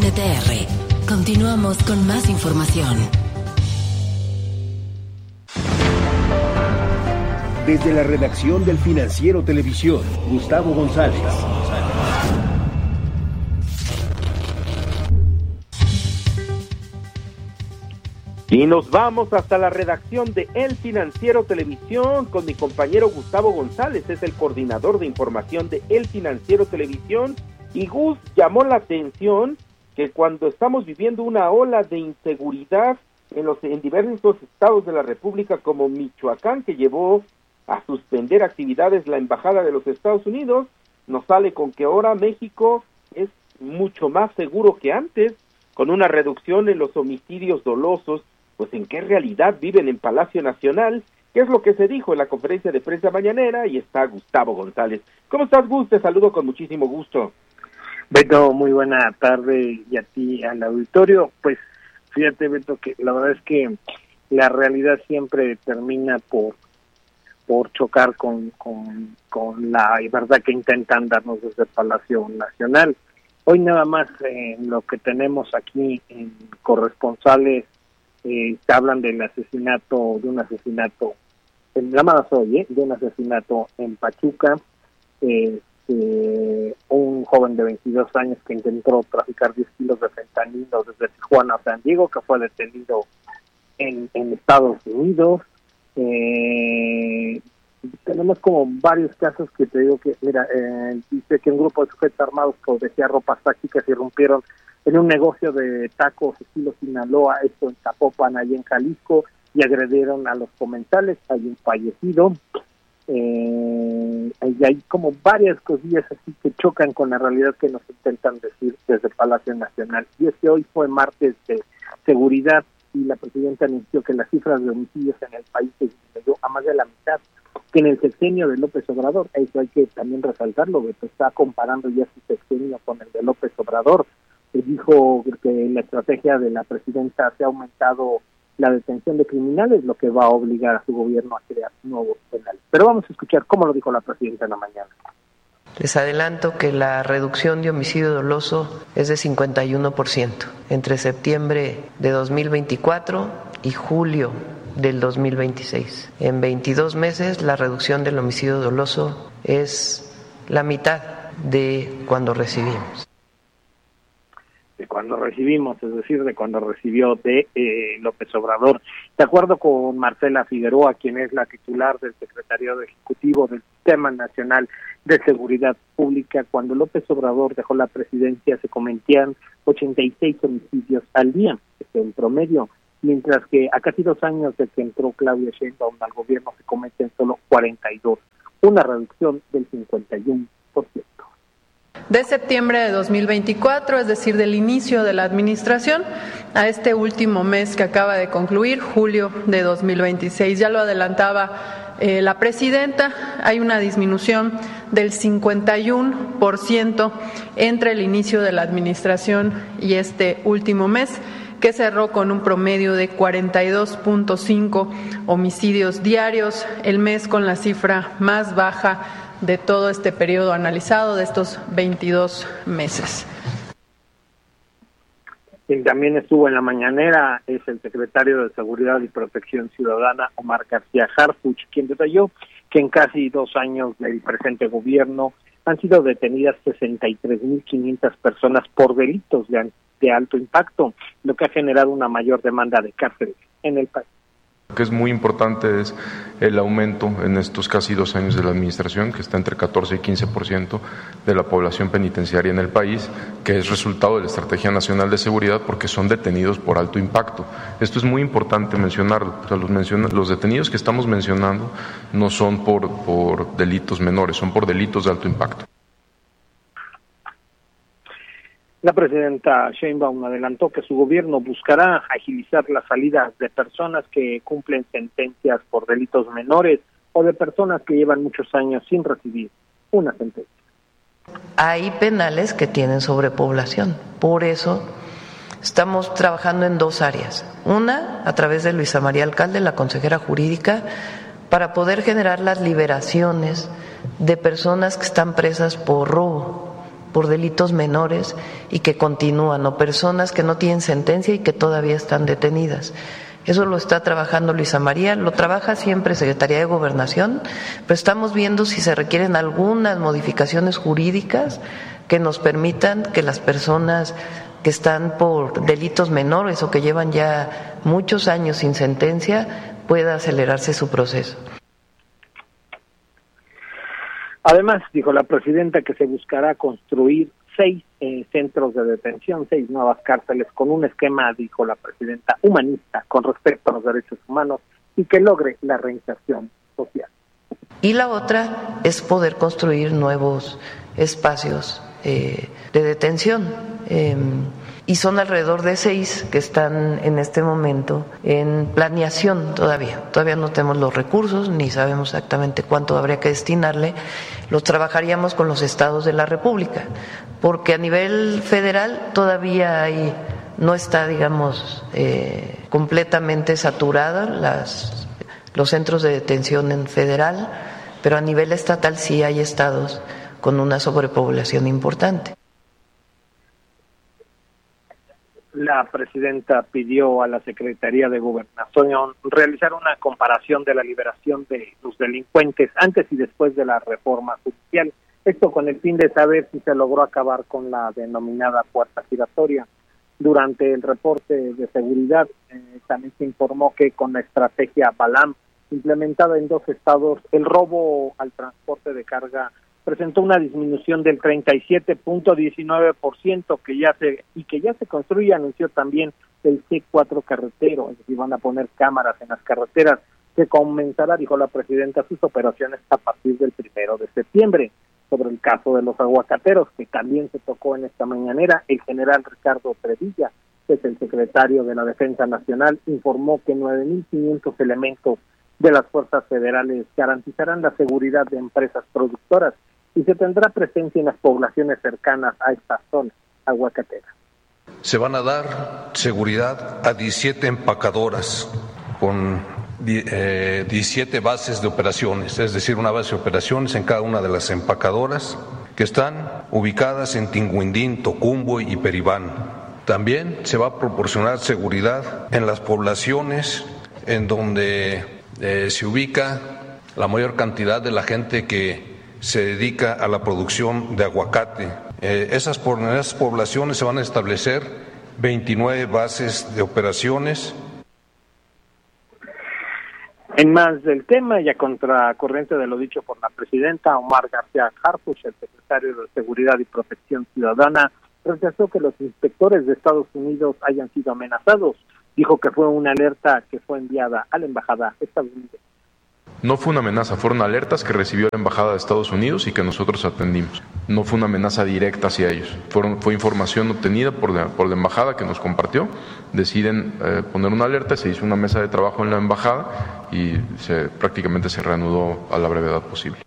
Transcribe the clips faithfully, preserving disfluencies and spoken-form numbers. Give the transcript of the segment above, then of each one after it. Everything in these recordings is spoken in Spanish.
T T R. Continuamos con más información. Desde la redacción del Financiero Televisión, Gustavo González. Y nos vamos hasta la redacción de El Financiero Televisión con mi compañero Gustavo González, es el coordinador de información de El Financiero Televisión. Y Gus, llamó la atención que cuando estamos viviendo una ola de inseguridad en los en diversos estados de la República como Michoacán, que llevó a suspender actividades la Embajada de los Estados Unidos, nos sale con que ahora México es mucho más seguro que antes, con una reducción en los homicidios dolosos. Pues en qué realidad viven en Palacio Nacional, qué es lo que se dijo en la conferencia de prensa mañanera, y está Gustavo González. ¿Cómo estás, Gus? Te saludo con muchísimo gusto. Beto, muy buena tarde, y a ti, al auditorio. Pues fíjate, Beto, que la verdad es que la realidad siempre termina por por chocar con, con, con la verdad que intentan darnos desde el Palacio Nacional. Hoy nada más eh, lo que tenemos aquí en corresponsales, Eh, se hablan del asesinato, de un asesinato, nada más hoy, ¿eh? de un asesinato en Pachuca, eh, eh, un joven de veintidós años que intentó traficar diez kilos de fentanilo desde Tijuana a San Diego, que fue detenido en, en Estados Unidos. Eh, tenemos como varios casos que te digo que, mira, eh, dice que un grupo de sujetos armados que decía ropas tácticas irrumpieron en un negocio de tacos estilo Sinaloa, esto en Zapopan, allí en Jalisco, y agredieron a los comensales. Hay un fallecido, eh, y hay como varias cosillas así que chocan con la realidad que nos intentan decir desde Palacio Nacional. Y es que hoy fue martes de seguridad, y la presidenta anunció que las cifras de homicidios en el país se disminuyó a más de la mitad que en el sexenio de López Obrador. Eso hay que también resaltarlo, que está comparando ya su sexenio con el de López Obrador. Dijo que la estrategia de la presidenta se ha aumentado la detención de criminales, lo que va a obligar a su gobierno a crear nuevos penales. Pero vamos a escuchar cómo lo dijo la presidenta en la mañana. Les adelanto que la reducción de homicidio doloso es de cincuenta y uno por ciento entre septiembre de dos mil veinticuatro y julio del dos mil veintiséis. En veintidós meses la reducción del homicidio doloso es la mitad de cuando recibimos. De cuando recibimos, es decir, de cuando recibió de eh, López Obrador. De acuerdo con Marcela Figueroa, quien es la titular del Secretariado Ejecutivo del Sistema Nacional de Seguridad Pública, cuando López Obrador dejó la presidencia se cometían ochenta y seis homicidios al día, en promedio, mientras que a casi dos años de que entró Claudia Sheinbaum al gobierno se cometen solo cuarenta y dos, una reducción del cincuenta y uno por ciento. De septiembre de dos mil veinticuatro, es decir, del inicio de la administración, a este último mes que acaba de concluir, julio de dos mil veintiséis. Ya lo adelantaba eh, la presidenta, hay una disminución del cincuenta y uno por ciento entre el inicio de la administración y este último mes, que cerró con un promedio de cuarenta y dos punto cinco homicidios diarios, el mes con la cifra más baja de todo este periodo analizado, de estos veintidós meses. Quien también estuvo en la mañanera es el secretario de Seguridad y Protección Ciudadana, Omar García Harfuch, quien detalló que en casi dos años del presente gobierno han sido detenidas sesenta y tres mil quinientas personas por delitos de, de alto impacto, lo que ha generado una mayor demanda de cárceles en el país. Lo que es muy importante es el aumento en estos casi dos años de la administración, que está entre catorce y quince por ciento de la población penitenciaria en el país, que es resultado de la Estrategia Nacional de Seguridad, porque son detenidos por alto impacto. Esto es muy importante mencionarlo. O sea, los, menciona, los detenidos que estamos mencionando no son por, por delitos menores, son por delitos de alto impacto. La presidenta Sheinbaum adelantó que su gobierno buscará agilizar la salida de personas que cumplen sentencias por delitos menores o de personas que llevan muchos años sin recibir una sentencia. Hay penales que tienen sobrepoblación, por eso estamos trabajando en dos áreas. Una, a través de Luisa María Alcalde, la consejera jurídica, para poder generar las liberaciones de personas que están presas por robo, por delitos menores y que continúan, o personas que no tienen sentencia y que todavía están detenidas. Eso lo está trabajando Luisa María, lo trabaja siempre Secretaría de Gobernación, pero estamos viendo si se requieren algunas modificaciones jurídicas que nos permitan que las personas que están por delitos menores o que llevan ya muchos años sin sentencia pueda acelerarse su proceso. Además, dijo la presidenta que se buscará construir seis eh, centros de detención, seis nuevas cárceles con un esquema, dijo la presidenta, humanista con respecto a los derechos humanos y que logre la reinserción social. Y la otra es poder construir nuevos espacios eh, de detención. Eh, y son alrededor de seis que están en este momento en planeación todavía. Todavía no tenemos los recursos ni sabemos exactamente cuánto habría que destinarle. Los trabajaríamos con los estados de la República, porque a nivel federal todavía hay, no está, digamos, eh, completamente saturada las, los centros de detención en federal, pero a nivel estatal sí hay estados con una sobrepoblación importante. La presidenta pidió a la Secretaría de Gobernación realizar una comparación de la liberación de los delincuentes antes y después de la reforma judicial. Esto con el fin de saber si se logró acabar con la denominada puerta giratoria. Durante el reporte de seguridad eh, también se informó que con la estrategia Balam implementada en dos estados, el robo al transporte de carga presentó una disminución del treinta y siete punto diecinueve por ciento que ya se y que ya se construye, anunció también el C cuatro carretero, es decir, van a poner cámaras en las carreteras, que comenzará, dijo la presidenta, sus operaciones a partir del primero de septiembre. Sobre el caso de los aguacateros, que también se tocó en esta mañanera, el general Ricardo Trevilla, que es el secretario de la Defensa Nacional, informó que nueve mil quinientos elementos de las fuerzas federales garantizarán la seguridad de empresas productoras y se tendrá presencia en las poblaciones cercanas a esta zona aguacatera. Se van a dar seguridad a diecisiete empacadoras con eh, diecisiete bases de operaciones, es decir, una base de operaciones en cada una de las empacadoras que están ubicadas en Tinguindín, Tocumbo y Peribán. También se va a proporcionar seguridad en las poblaciones en donde eh, se ubica la mayor cantidad de la gente que se dedica a la producción de aguacate. Eh, esas, por, en esas poblaciones se van a establecer veintinueve bases de operaciones. En más del tema, y a contracorriente de lo dicho por la presidenta, Omar García Harfuch, el secretario de Seguridad y Protección Ciudadana, rechazó que los inspectores de Estados Unidos hayan sido amenazados. Dijo que fue una alerta que fue enviada a la embajada estadounidense. No fue una amenaza, fueron alertas que recibió la Embajada de Estados Unidos y que nosotros atendimos. No fue una amenaza directa hacia ellos. Fueron, fue información obtenida por la, por la Embajada que nos compartió. Deciden eh, poner una alerta, se hizo una mesa de trabajo en la Embajada y se, prácticamente se reanudó a la brevedad posible.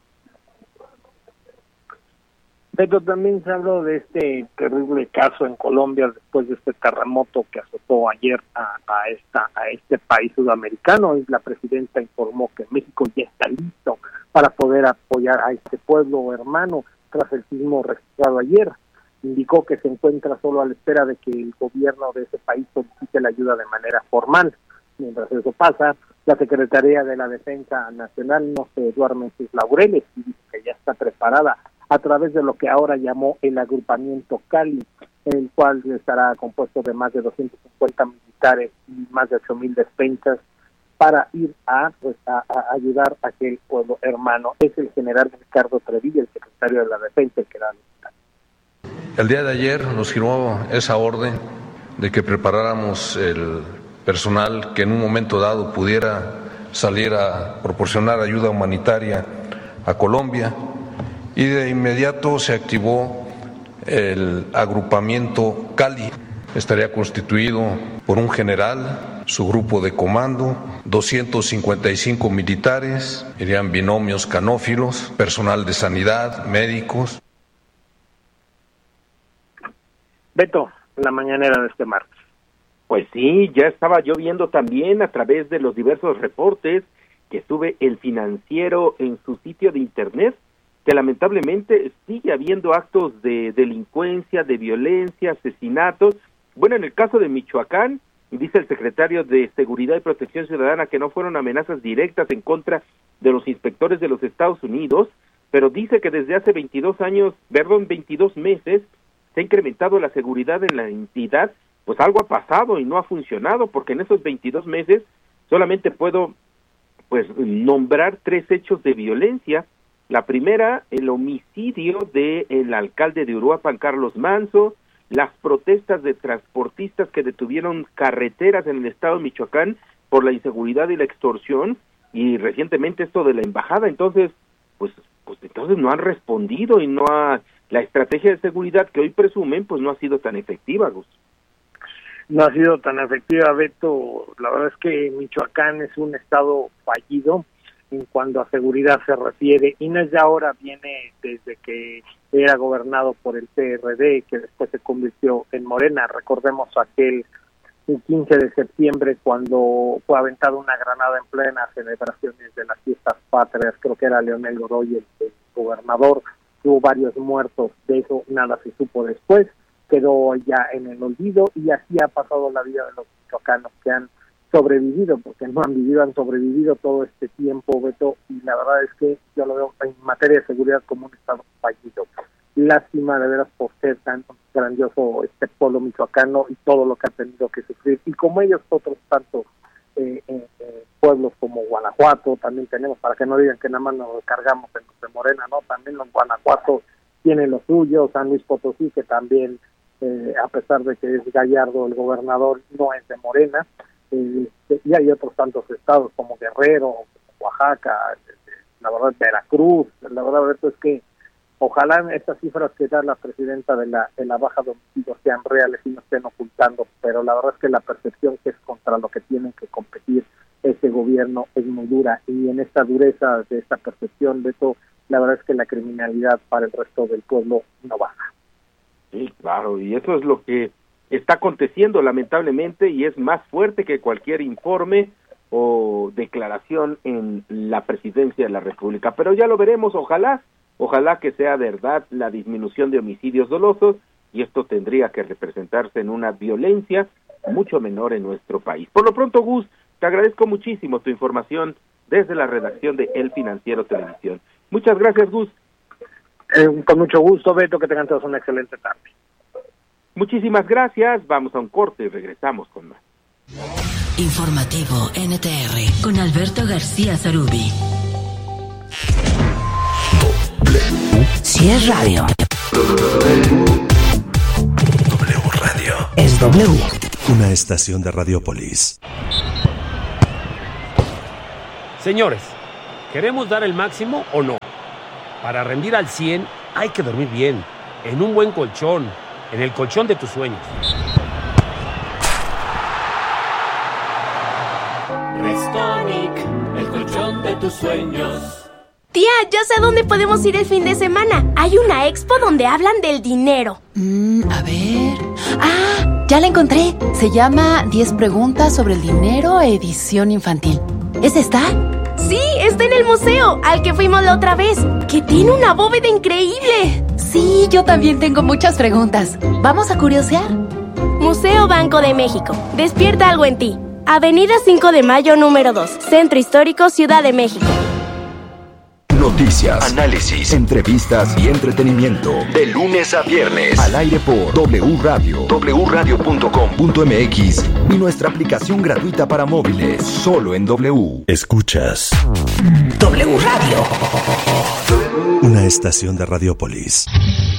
Pero también se habló de este terrible caso en Colombia después de este terremoto que azotó ayer a, a esta a este país sudamericano, y la presidenta informó que México ya está listo para poder apoyar a este pueblo hermano tras el sismo registrado ayer. Indicó que se encuentra solo a la espera de que el gobierno de ese país solicite la ayuda de manera formal. Mientras eso pasa, la Secretaría de la Defensa Nacional no se duerme en sus laureles y dice que ya está preparada a través de lo que ahora llamó el agrupamiento Cali, en el cual estará compuesto de más de doscientos cincuenta militares y más de ocho mil despensas para ir a, pues, a, a ayudar a aquel pueblo hermano. Es el general Ricardo Trevilla, el secretario de la Defensa, el que da la El día de ayer nos giró esa orden de que preparáramos el personal que en un momento dado pudiera salir a proporcionar ayuda humanitaria a Colombia. Y de inmediato se activó el agrupamiento Cali. Estaría constituido por un general, su grupo de comando, doscientos cincuenta y cinco militares, irían binomios canófilos, personal de sanidad, médicos. Beto, la mañanera de este martes. Pues sí, ya estaba yo viendo también a través de los diversos reportes que sube El Financiero en su sitio de internet, que lamentablemente sigue habiendo actos de delincuencia, de violencia, asesinatos. Bueno, en el caso de Michoacán, dice el secretario de Seguridad y Protección Ciudadana que no fueron amenazas directas en contra de los inspectores de los Estados Unidos, pero dice que desde hace veintidós años, perdón, veintidós meses, se ha incrementado la seguridad en la entidad. Pues algo ha pasado y no ha funcionado, porque en esos veintidós meses solamente puedo pues nombrar tres hechos de violencia. La primera, el homicidio del alcalde de Uruapan, Carlos Manso, las protestas de transportistas que detuvieron carreteras en el estado de Michoacán por la inseguridad y la extorsión, y recientemente esto de la embajada. Entonces, pues, pues entonces no han respondido y no ha, la estrategia de seguridad que hoy presumen, pues no ha sido tan efectiva, Gus. No ha sido tan efectiva, Beto. La verdad es que Michoacán es un estado fallido en cuanto a seguridad se refiere, y no es de ahora, viene desde que era gobernado por el P R D, que después se convirtió en Morena. Recordemos aquel quince de septiembre cuando fue aventada una granada en plenas celebraciones de las fiestas patrias, creo que era Leonel Godoy el, el gobernador, hubo varios muertos, de eso nada se supo después, quedó ya en el olvido, y así ha pasado la vida de los michoacanos que han sobrevivido, porque no han vivido, han sobrevivido todo este tiempo, Beto, y la verdad es que yo lo veo en materia de seguridad como un estado fallido. Lástima de veras por ser tan grandioso este pueblo michoacano y todo lo que ha tenido que sufrir, y como ellos otros tantos eh, eh, eh, pueblos como Guanajuato también tenemos, para que no digan que nada más nos cargamos en los de Morena, ¿no? También los Guanajuato tienen lo suyo, San Luis Potosí, que también, eh, a pesar de que es Gallardo el gobernador, no es de Morena. Eh, y hay otros tantos estados como Guerrero, Oaxaca, la verdad Veracruz. La verdad es que ojalá estas cifras que da la presidenta de la de la baja de homicidios sean reales y no estén ocultando, pero la verdad es que la percepción que es contra lo que tienen que competir ese gobierno es muy dura, y en esta dureza de esta percepción, de eso, la verdad es que la criminalidad para el resto del pueblo no baja. Sí, claro, y eso es lo que está aconteciendo lamentablemente, y es más fuerte que cualquier informe o declaración en la presidencia de la República, pero ya lo veremos. Ojalá, ojalá que sea verdad la disminución de homicidios dolosos, y esto tendría que representarse en una violencia mucho menor en nuestro país. Por lo pronto, Gus, te agradezco muchísimo tu información desde la redacción de El Financiero Televisión. Muchas gracias, Gus. Eh, con mucho gusto, Beto, que tengan todos una excelente tarde. Muchísimas gracias, vamos a un corte y regresamos con más. Informativo N T R con Alberto García Zarubi. Si es radio, W Radio es W. Una estación de Radiopolis. Señores, ¿queremos dar el máximo o no? Para rendir al cien hay que dormir bien, en un buen colchón, en el colchón de tus sueños. Restonic, el colchón de tus sueños. Tía, ya sé a dónde podemos ir el fin de semana. Hay una expo donde hablan del dinero. Mm, a ver... ¡Ah! Ya la encontré. Se llama diez preguntas sobre el dinero, edición infantil. ¿Es esta? Sí, está en el museo, al que fuimos la otra vez, que tiene una bóveda increíble. Sí, yo también tengo muchas preguntas. ¿Vamos a curiosear? Museo Banco de México. Despierta algo en ti. Avenida cinco de Mayo, número dos. Centro Histórico, Ciudad de México. Noticias, análisis, entrevistas y entretenimiento. De lunes a viernes. Al aire por W Radio, w radio punto com punto m x y nuestra aplicación gratuita para móviles. Solo en W. Escuchas W Radio. Una estación de Radiopolis.